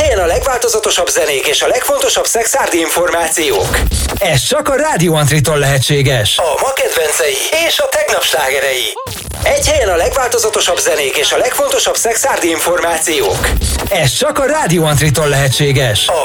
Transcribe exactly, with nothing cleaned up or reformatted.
helyen a legváltozatosabb zenék és a legfontosabb szexárdi információk. Ez csak a Rádió Antritól lehetséges. A ma kedvencei és a tegnap slágerei. Egy helyen a legváltozatosabb zenék és a legfontosabb szexárdi információk. Ez csak a Rádió Antritól lehetséges. A